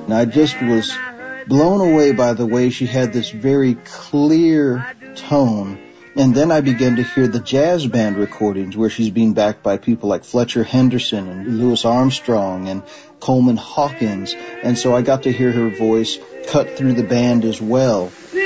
And I just was blown away by the way she had this very clear tone. And then I began to hear the jazz band recordings where she's being backed by people like Fletcher Henderson and Louis Armstrong and Coleman Hawkins. And so I got to hear her voice cut through the band as well.